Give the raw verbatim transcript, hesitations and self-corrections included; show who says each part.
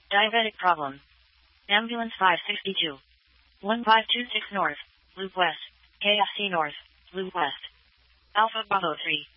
Speaker 1: Diabetic problem. Ambulance five sixty-two. one five two six North, Loop West, K F C North, Loop West. Alpha Bravo three.